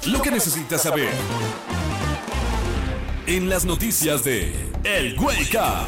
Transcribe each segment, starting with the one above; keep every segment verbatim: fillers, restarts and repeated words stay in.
Lo que necesitas saber en las noticias de El Wake Up.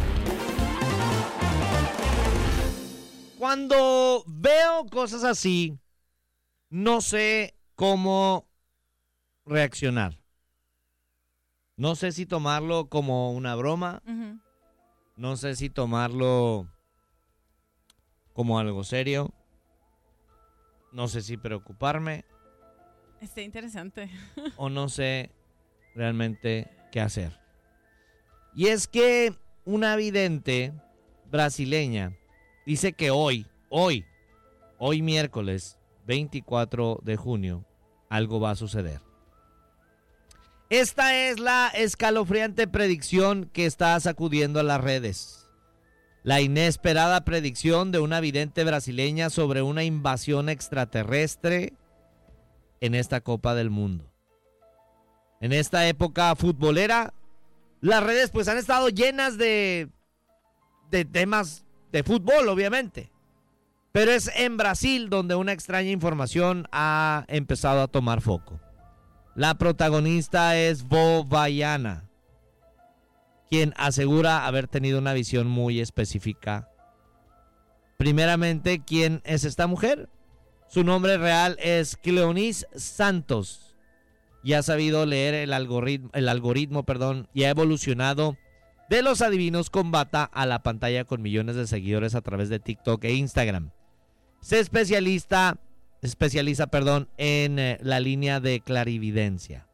Cuando veo cosas así, no sé cómo reaccionar. No sé si tomarlo como una broma. Uh-huh. No sé si tomarlo como algo serio. No sé si preocuparme. Está interesante. O no sé realmente qué hacer. Y es que una vidente brasileña dice que hoy, hoy, hoy miércoles veinticuatro de junio, algo va a suceder. Esta es la escalofriante predicción que está sacudiendo a las redes. La inesperada predicción de una vidente brasileña sobre una invasión extraterrestre en esta Copa del Mundo. En esta época futbolera, las redes pues han estado llenas de, de temas de fútbol, obviamente. Pero es en Brasil donde una extraña información ha empezado a tomar foco. La protagonista es Bo Baiana, quien asegura haber tenido una visión muy específica. Primeramente, ¿quién es esta mujer? Su nombre real es Cleonice Santos y ha sabido leer el algoritmo, el algoritmo, perdón, y ha evolucionado de los adivinos con bata a la pantalla con millones de seguidores a través de TikTok e Instagram. Se especializa, especializa, perdón, en eh, la línea de clarividencia.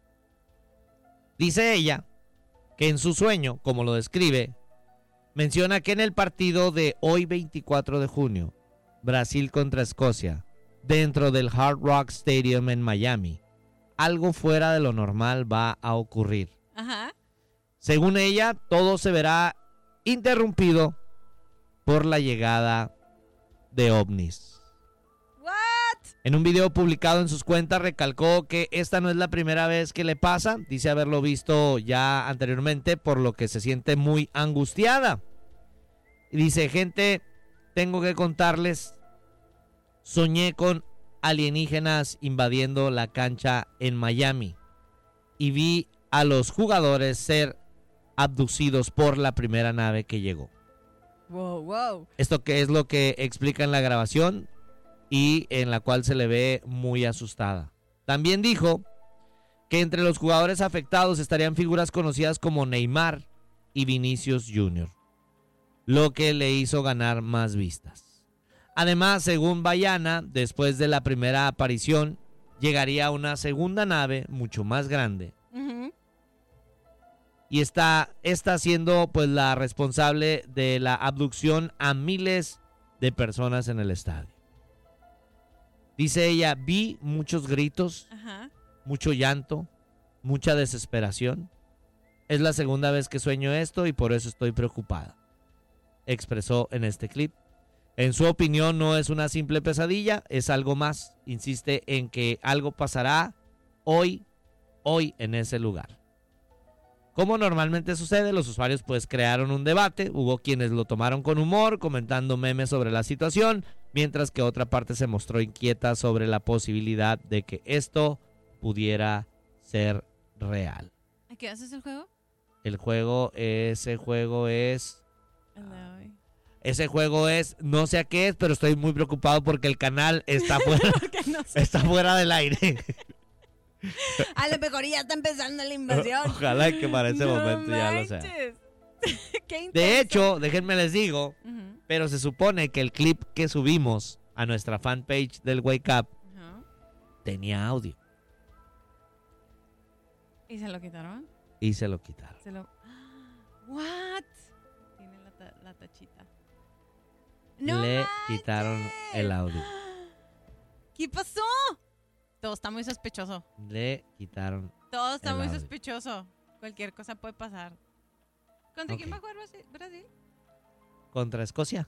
Dice ella que en su sueño, como lo describe, menciona que en el partido de hoy veinticuatro de junio, Brasil contra Escocia, dentro del Hard Rock Stadium en Miami, algo fuera de lo normal va a ocurrir. Ajá. Según ella, todo se verá interrumpido por la llegada de ovnis. What? En un video publicado en sus cuentas recalcó que esta no es la primera vez que le pasa. Dice haberlo visto ya anteriormente, por lo que se siente muy angustiada. Y dice, gente, tengo que contarles, soñé con alienígenas invadiendo la cancha en Miami y vi a los jugadores ser abducidos por la primera nave que llegó. Wow, wow. Esto que es lo que explica en la grabación y en la cual se le ve muy asustada. También dijo que entre los jugadores afectados estarían figuras conocidas como Neymar y Vinicius junior, lo que le hizo ganar más vistas. Además, según Baiana, después de la primera aparición, llegaría una segunda nave mucho más grande. Uh-huh. Y está, está siendo pues la responsable de la abducción a miles de personas en el estadio. Dice ella, vi muchos gritos, Ajá. mucho llanto, mucha desesperación. Es la segunda vez que sueño esto y por eso estoy preocupada, expresó en este clip. En su opinión, no es una simple pesadilla, es algo más. Insiste en que algo pasará hoy, hoy en ese lugar. Como normalmente sucede, los usuarios pues crearon un debate. Hubo quienes lo tomaron con humor, comentando memes sobre la situación, mientras que otra parte se mostró inquieta sobre la posibilidad de que esto pudiera ser real. ¿A qué haces el juego? El juego, ese juego es... El de hoy. Ese juego es, no sé a qué es, pero estoy muy preocupado porque el canal está fuera, no sé. está fuera del aire. A lo mejor ya está empezando la invasión. Ojalá que para ese No momento ya lo manches. sea. Qué intenso. De hecho, déjenme les digo, Uh-huh. pero se supone que el clip que subimos a nuestra fanpage del Wake Up Uh-huh. tenía audio ¿Y se lo quitaron? y se lo quitaron. Se lo... What? Tiene la, ta- la tachita. ¡No Le manches! quitaron el audio. ¿Qué pasó? Todo está muy sospechoso. Le quitaron. Todo está El muy audio. sospechoso. Cualquier cosa puede pasar. ¿Contra Ok. quién va a jugar Brasi- Brasil? Contra Escocia.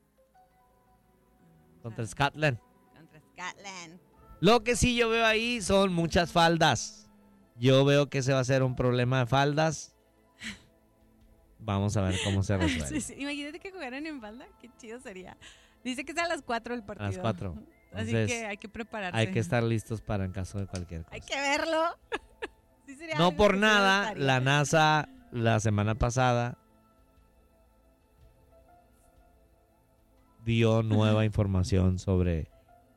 Contra Scotland. Contra Scotland. Lo que sí yo veo ahí son muchas faldas. Yo veo que ese va a ser un problema de faldas. Vamos a ver cómo se resuelve. Sí, sí. Imagínate que jugaran en falda. Qué chido sería. Dice que es a las cuatro el partido. A las cuatro. Así Entonces, que hay que prepararse. hay que estar listos para en caso de cualquier cosa. Hay que verlo. Sí sería No algo por que sí nada, me gustaría. la NASA la semana pasada dio nueva información sobre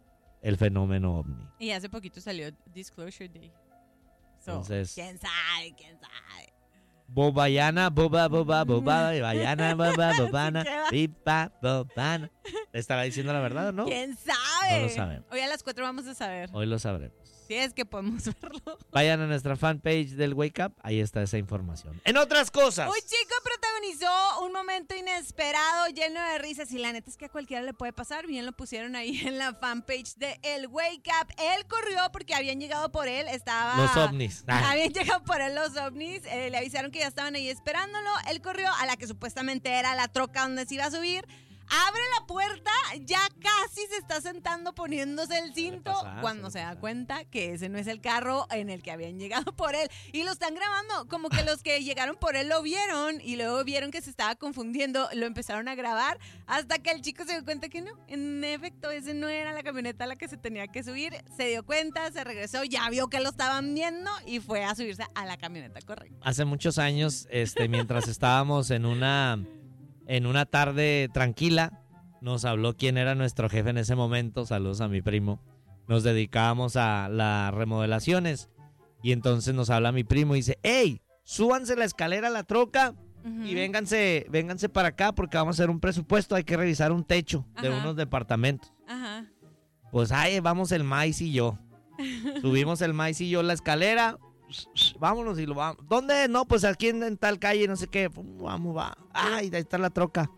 el fenómeno ovni. Y hace poquito salió Disclosure Day. So, Entonces- ¿quién sabe? ¿Quién sabe? Bobayana, boba, boba, boba, bayana, boba, bobana, ¿Qué va? pipa, bobana. ¿Estará diciendo la verdad o no? ¿Quién sabe? No lo sabemos. Hoy a las cuatro vamos a saber. Hoy lo sabremos. Si es que podemos verlo. Vayan a nuestra fanpage del Wake Up, ahí está esa información. En otras cosas. Un chico protagonizó un momento inesperado, lleno de risas, y la neta es que a cualquiera le puede pasar. Bien lo pusieron ahí en la fanpage de El Wake Up. Él corrió porque habían llegado por él, estaba... Los ovnis. Ah. Habían llegado por él los ovnis, eh, le avisaron que ya estaban ahí esperándolo. Él corrió a la que supuestamente era la troca donde se iba a subir. Abre la puerta, ya casi se está sentando poniéndose el cinto pasar, cuando suele se da pasar. cuenta que ese no es el carro en el que habían llegado por él. Y lo están grabando, como que los que llegaron por él lo vieron y luego vieron que se estaba confundiendo, lo empezaron a grabar hasta que el chico se dio cuenta que no, en efecto, ese no era la camioneta a la que se tenía que subir. Se dio cuenta, se regresó, ya vio que lo estaban viendo y fue a subirse a la camioneta correcta. Hace muchos años, este, mientras estábamos en una, en una tarde tranquila, nos habló quién era nuestro jefe en ese momento. Saludos a mi primo. Nos dedicábamos a las remodelaciones y entonces nos habla mi primo y dice: ¡Ey! Súbanse la escalera a la troca y vénganse, vénganse para acá porque vamos a hacer un presupuesto. Hay que revisar un techo de Ajá. unos departamentos. Ajá. Pues ahí vamos el maíz y yo. Subimos el maíz y yo la escalera. Vámonos y lo vamos. ¿Dónde? No, pues aquí en, en tal calle, no sé qué. Pum, vamos, va. Ay, ahí está la troca.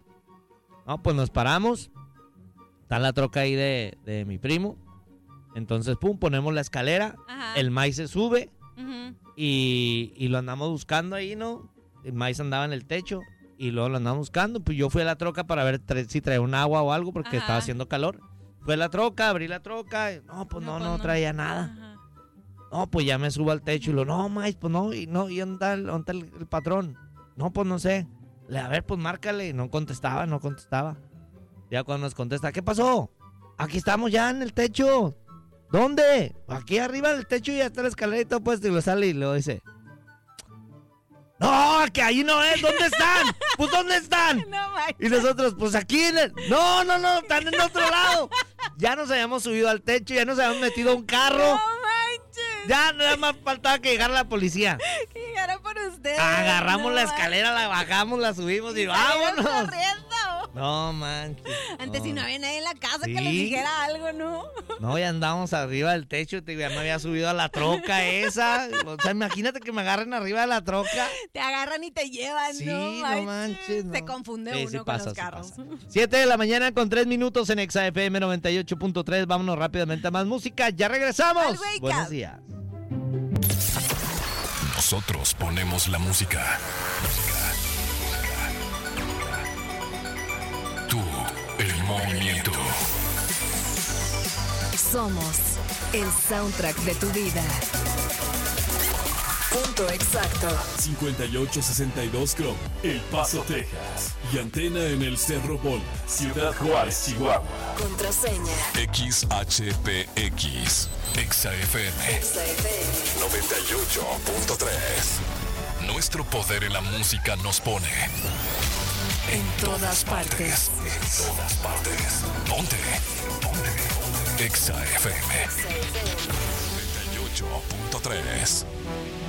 No, pues nos paramos. Está la troca ahí de, de mi primo. Entonces, pum, ponemos la escalera. Ajá. El maíz se sube Ujú. y, y lo andamos buscando ahí, ¿no? El maíz andaba en el techo y luego lo andamos buscando. Pues yo fui a la troca para ver tra- si traía un agua o algo porque Ajá. estaba haciendo calor. Fui a la troca, abrí la troca. y, no, pues no, no, traía nada. Ajá. No, pues ya me subo al techo y lo, no, maíz, pues no, y no, ¿y dónde está el, dónde está el- el patrón? No, pues no sé. Le, a ver, pues márcale. Y no contestaba, no contestaba. Ya cuando nos contesta, ¿qué pasó? Aquí estamos ya en el techo. ¿Dónde? Aquí arriba del techo ya está la escalera y todo puesto. Y lo sale y luego dice: no, que ahí no es. ¿Dónde están? Pues ¿dónde están? No manches. Y nosotros, pues aquí en el... No, no, no, están en otro lado. Ya nos habíamos subido al techo, ya nos habíamos metido a un carro. No manches. Ya nada más faltaba que llegara la policía. Que llegara por ustedes. Agarramos No la manches. escalera, la bajamos, la subimos y Salieron vámonos. corriendo. No, manches. Antes, si no había nadie en la casa que Sí. les dijera algo, ¿no? No, ya andábamos arriba del techo, te- ya me había subido a la troca esa. O sea, imagínate que me agarren arriba de la troca. Te agarran y te llevan, Sí, ¿no? no manches, no. Se confunde Sí, uno sí con pasa, los sí carros. pasa. siete de la mañana con tres minutos en Exa F M noventa y ocho punto tres. Vámonos rápidamente a más música. Ya regresamos. Al Wake Buenos Up. días. Nosotros ponemos la música. Tú, el movimiento. Somos el soundtrack de tu vida. Punto exacto. cincuenta y ocho sesenta y dos Chrome, El Paso, Texas. Y antena en el Cerro Bola, Ciudad Juárez, Chihuahua. Contraseña. X H P X, Exa F M Exa F M. noventa y ocho punto tres. Nuestro poder en la música nos pone En todas partes. En todas partes. Ponte. Ponte. Exa F M Exa F M. noventa y ocho punto tres.